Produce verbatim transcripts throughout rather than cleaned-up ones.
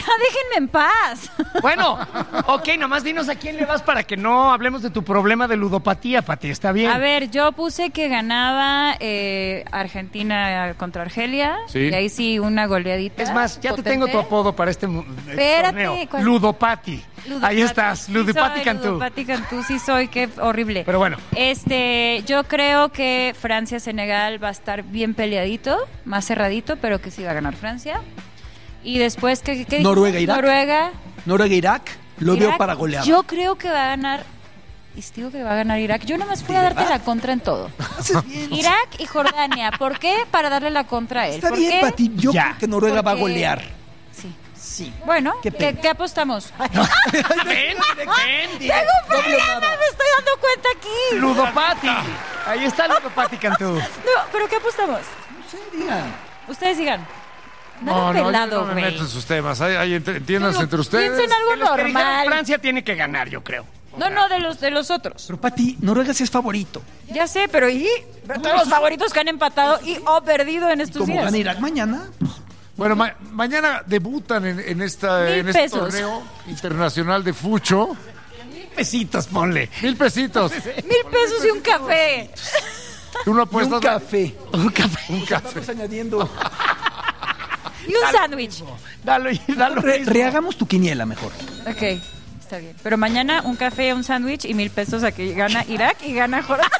déjenme en paz. Bueno, ok, nomás dinos a quién le vas para que no hablemos de tu problema de ludopatía, Pati, ¿está bien? A ver, yo puse que ganaba eh, Argentina contra Argelia. Sí. Y ahí sí, una goleadita. Es más, ya potente. te tengo tu apodo para este mu- Espérate, torneo. ¿cuál? Ludopati. Ludopati. Ahí estás, Sí Ludopati soy, Cantú. Ludopati Cantú, sí soy, qué horrible. Pero bueno. Este, yo creo que Francia-Senegal va a estar bien peleadito, más cerradito, pero que sí va a ganar Francia. Y después, ¿qué, qué Noruega-Irak. Noruega. Noruega-Irak, lo Irak, veo para golear. Yo creo que va a ganar. Y te digo que va a ganar Irak. Yo nomás fui a darte la contra en todo. Haces bien. Irak y Jordania. ¿Por qué? Para darle la contra a él. Está ¿Por bien, qué? Pati. Yo Ya. creo que Noruega va a Porque- golear. Sí. Sí. Bueno, Qué ¿qué, pena. qué apostamos? Ven, ven. Tengo un problema, me estoy dando cuenta aquí. Ludopati. Ahí está Ludopati Cantú. No, ¿pero qué apostamos? No sé, digan. Ustedes digan. No, Nada no, yo pelado, no me güey. meto en sus temas. Hay, hay ent- entiéndanse Digo, entre ustedes. piensen algo De los que dijeron, normal. Francia tiene que ganar, yo creo. No, no, de los, de los otros. Pero Pati, Noruega sí es favorito. Ya sé, pero ¿y? Todos los favoritos que han empatado y o perdido en estos Como días. gana Irak mañana, Bueno, ma- mañana debutan en, en, esta, Mil en este pesos. torneo internacional de fucho. Pesitos, ponle. Mil pesitos. Mil pesos y un café. Tú no y apuestas. un café. Un café. Un café. Estamos añadiendo. Y un sándwich. Dalo, y- dalo. Re- rehagamos tu quiniela mejor. Ok, está bien. Pero mañana un café, un sándwich y mil pesos a que gana Irak y gana Jordania.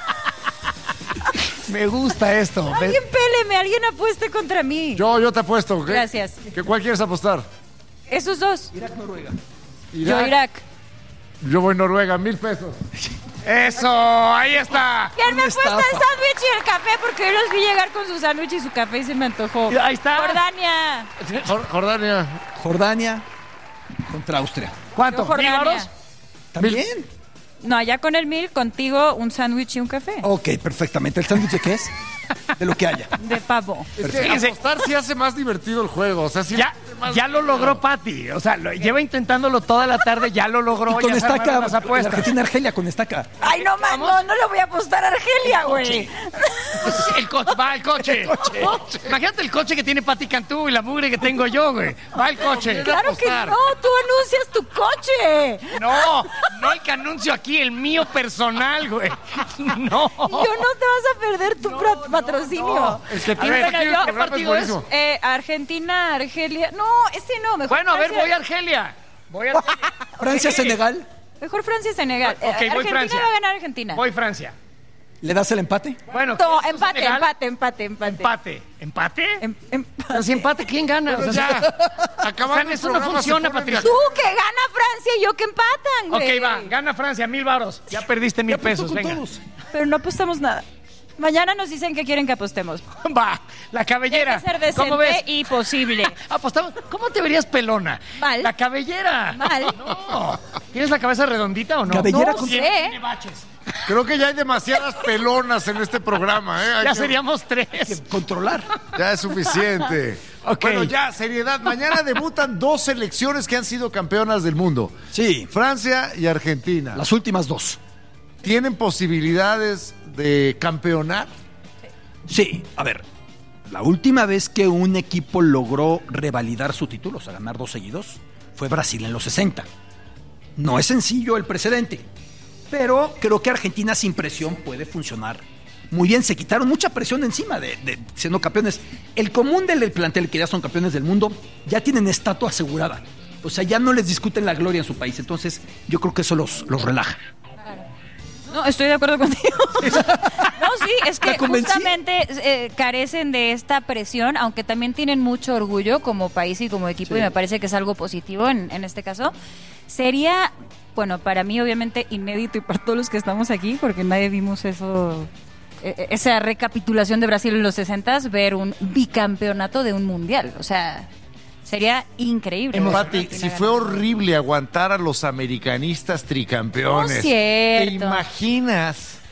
Me gusta esto. Alguien péleme, alguien apueste contra mí. Yo, yo te apuesto. ¿qué? Gracias. ¿Qué, ¿Cuál quieres apostar? Esos dos. Irak-Noruega. Yo Irak. Yo voy Noruega, mil pesos. Eso, ahí está. ¿Quién me Una apuesta el estafa. sándwich y el café? Porque yo los vi llegar con su sándwich y su café y se me antojó. Ahí está. Jordania. Jor- Jordania. Jordania contra Austria. ¿Cuánto? Yo Jordania. ¿Mil varos? ¿También? No, allá con el mil, contigo un sándwich y un café. Ok, perfectamente. ¿El sándwich de qué es? De lo que haya. De pavo. Es que Fíjense. apostar sí hace más divertido el juego. O sea, sí Ya, más- ya lo logró Pati. O sea, lo, lleva intentándolo toda la tarde, ya lo logró. Y con ya se armaron estaca. las apuestas. Argentina-Argelia con estaca. Ay, no, man, no, no le voy a apostar a Argelia, güey. El coche, va el coche. Imagínate el coche que tiene Pati Cantú y la mugre que tengo yo, güey. Va el coche. Claro que apostar. no, tú anuncias tu coche. No, no el que anuncio aquí, el mío personal, güey. No. Yo no te vas a perder tu pro- patrocinio. El que A tiene ver, bueno, aquí el yo- ¿qué programa es partido es? buenísimo. Eh, Argentina, Argelia. No, ese no, mejor. Bueno, a ver, Francia- voy a Argelia. Voy a Argelia. Francia-Senegal. Mejor Francia, Senegal. Ok, voy Argentina Francia. va a ganar Argentina. Voy Francia. ¿Le das el empate? Bueno, No, ¿qué es empate, Senegal? empate, empate, empate. Empate. ¿Empate? Em- empate. Pero si empate, ¿quién gana? Pero O sea, ya, acabando el eso no programa, funciona, se ponen de Patricia. Tú que gana Francia y yo que empatan, güey. Ok, va, gana Francia, mil varos. Ya perdiste mil Ya apuesto pesos, con venga. todos. Pero no apostamos nada. Mañana nos dicen que quieren que apostemos. Va, la cabellera. Tiene que ser ¿Cómo ves? decente y posible. Apostamos. ¿Cómo te verías pelona? Mal. La cabellera. Mal. No. ¿Tienes la cabeza redondita o no? Cabellera No con- sé. Tiene baches. Creo que ya hay demasiadas pelonas en este programa, ¿eh? Hay Ya que- seríamos tres. Controlar. Ya es suficiente. Ok. Bueno, ya, seriedad. Mañana debutan dos selecciones que han sido campeonas del mundo. Sí, Francia y Argentina. las últimas dos. ¿Tienen posibilidades de campeonar? Sí, a ver. La última vez que un equipo logró revalidar su título, o sea, ganar dos seguidos, fue Brasil en los sesenta. No es sencillo el precedente, pero creo que Argentina sin presión puede funcionar muy bien. Se quitaron mucha presión encima de, de siendo campeones. El común del plantel, que ya son campeones del mundo, ya tienen estatua asegurada. O sea, ya no les discuten la gloria en su país. Entonces, yo creo que eso los, los relaja. No, estoy de acuerdo contigo. No, sí, es que ¿La convencí? justamente eh, carecen de esta presión, aunque también tienen mucho orgullo como país y como equipo, Sí. y me parece que es algo positivo en, en este caso. Sería, bueno, para mí obviamente inédito y para todos los que estamos aquí, porque nadie vimos eso, eh, esa recapitulación de Brasil en los sesentas, ver un bicampeonato de un mundial. O sea, sería increíble. ver a Pati, Argentina si ganar. fue horrible aguantar a los americanistas tricampeones. No es cierto. ¿Te imaginas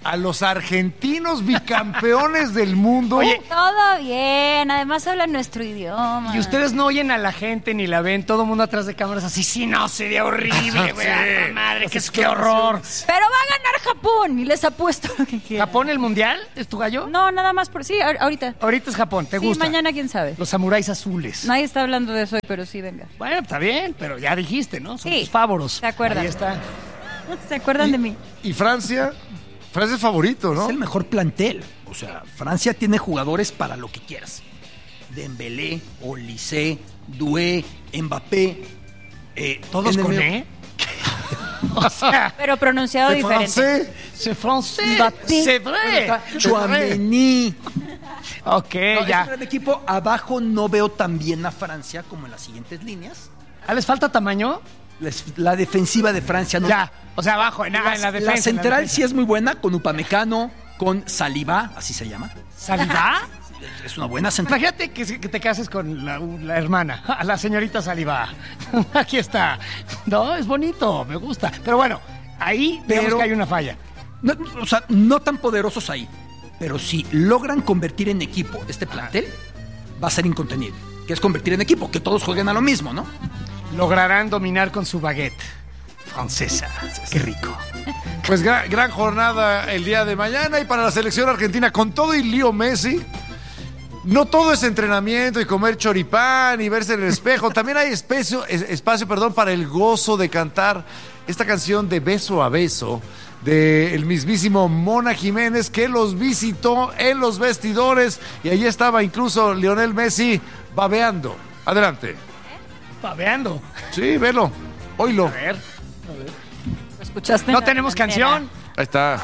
a los argentinos bicampeones del mundo. Oye, Todo bien, además hablan nuestro idioma. y ustedes no oyen a la gente ni la ven, todo el mundo atrás de cámaras así, sí, no, sería horrible, güey, a la madre, que es qué horror. Pero va a ganar Japón y les apuesto lo que quieran. ¿Japón el mundial? ¿Es tu gallo? No, nada más por sí, ahor- ahorita. Ahorita es Japón, ¿te Sí, gusta? mañana quién sabe. Los samuráis azules. Nadie está hablando de eso hoy, pero sí, venga. Bueno, está bien, pero ya dijiste, ¿no? Son Sí, tus favoros. se acuerdan. Ahí está. ¿Se acuerdan de mí? Y Francia, Francia es favorito, ¿no? Es el mejor plantel. O sea, Francia tiene jugadores para lo que quieras. Dembélé, Olise, Doué, Mbappé. Eh, ¿Todos en el con medio- E? O sea, Pero pronunciado De diferente. francés. c'est français, Mbappé. c'est vrai. Chouameni. Ok, No, es un ya. gran equipo. Abajo no veo tan bien a Francia como en las siguientes líneas. ¿Ah, les falta tamaño? Les- La defensiva de Francia no. Ya, o sea, abajo, en, ah, La, en la la defensa. en la central defensa. sí es muy buena, con Upamecano, con Saliba, así se llama. ¿Saliba? Es una buena central. Imagínate que, que te cases con la, la hermana, la señorita Saliba. Aquí está. No, es bonito, me gusta. Pero bueno, ahí vemos Pero- que hay una falla. No, o sea, no tan poderosos ahí. Pero si logran convertir en equipo este plantel, va a ser incontenible. Que es convertir en equipo, que todos jueguen a lo mismo, ¿no? Lograrán dominar con su baguette francesa. Qué rico. Pues gran, gran jornada el día de mañana y para la selección argentina con todo y Leo Messi. No todo es entrenamiento y comer choripán y verse en el espejo. También hay espacio, es- espacio perdón, para el gozo de cantar esta canción de Beso a Beso del mismísimo Mona Jiménez, que los visitó en los vestidores y allí estaba incluso Lionel Messi babeando. Adelante. Babeando. Sí, velo. Oílo. A ver. ¿Lo escuchaste? No en la tenemos delantera? canción. Ahí está.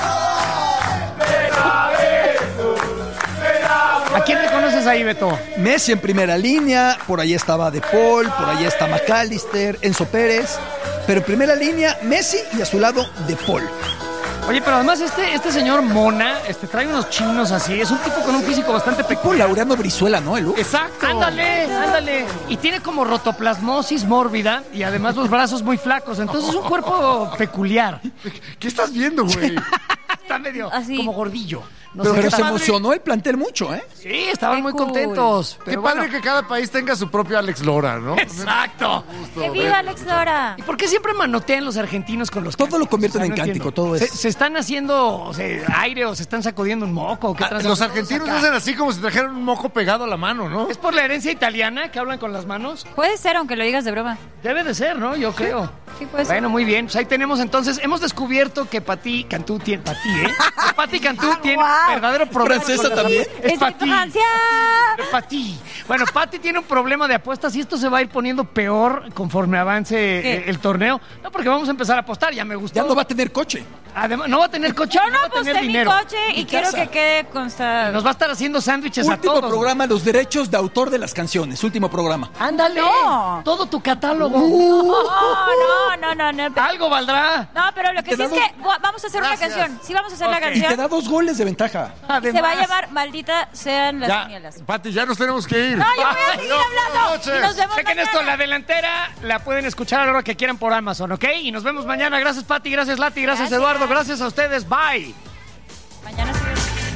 ¿A quién reconoces ahí, Beto? Messi en primera línea, por ahí estaba De Paul, por ahí está McAllister, Enzo Pérez. Pero en primera línea, Messi y a su lado De Paul. Oye, pero además este, este señor Mona este, trae unos chinos así. Es un tipo con un físico bastante Tipo peculiar. Laureano Brizuela, ¿no? El look. Exacto. Ándale, ándale. Y tiene como rotoplasmosis mórbida y además los brazos muy flacos. Entonces es un cuerpo peculiar. ¿Qué estás viendo, güey? Está medio Así. como gordillo. No Pero, sé pero qué se padre. emocionó el plantel mucho, ¿eh? Sí, estaban Qué muy cool. contentos. Qué Pero padre bueno. que cada país tenga su propio Alex Lora, ¿no? Exacto. ¡Que viva Alex Lora! ¿Y por qué siempre manotean los argentinos con los Todo lo cánticos? convierten O sea, en no cántico, entiendo. todo es- ¿Se, se están haciendo o sea, aire o se están sacudiendo un moco? ¿Qué Ah, tranza? los argentinos Acá. hacen así como si trajeran un moco pegado a la mano, ¿no? ¿Es por la herencia italiana que hablan con las manos? Puede ser, aunque lo digas de broma. Debe de ser, ¿no? Yo creo. Sí, puede ser. Bueno, muy bien. Pues ahí tenemos entonces, hemos descubierto que Pati Cantú tiene... Pati, ¿eh? Que Pati Cantú tiene Guau. verdadero problema. Francesa con las- también. Es ¡Es Pati. de Francia! Pati. Bueno, Pati tiene un problema de apuestas y esto se va a ir poniendo peor conforme avance ¿Qué? eh, el torneo. No, porque vamos a empezar a apostar, ya me gustó. Ya no va a tener coche. Además, no va a tener coche, Yo no, no va a tener aposté mi dinero. coche y Mi quiero casa. que quede constado. Nos va a estar haciendo sándwiches a Último todos. programa, los derechos de autor de las canciones. Último programa. Ándale. No. Todo tu catálogo. No, no, no, no, no. Algo valdrá. No, pero lo que Te sí es damos- que gua- vamos a hacer Gracias. una canción. Sí, vamos a hacer Ok. la Y te canción. da dos goles de ventaja. Se va a Además. llamar Maldita sean las Ya, quinielas. Pati, ya nos tenemos que ir. No, yo voy a seguir Adiós, hablando. buenas Y noches. nos vemos Chequen mañana. esto, la delantera la pueden escuchar a la hora que quieran por Amazon, ¿ok? Y nos vemos mañana. Gracias, Pati. Gracias, Lati. Gracias, Gracias. Eduardo. Gracias a ustedes. Bye. Mañana sí.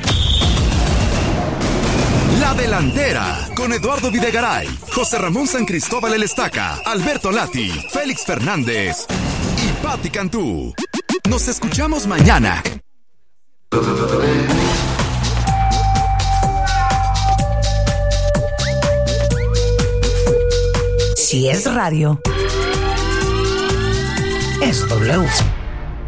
La Delantera, con Eduardo Videgaray, José Ramón San Cristóbal El Estaca, Alberto Lati, Félix Fernández y Pati Cantú. Nos escuchamos mañana. Si es radio, es W.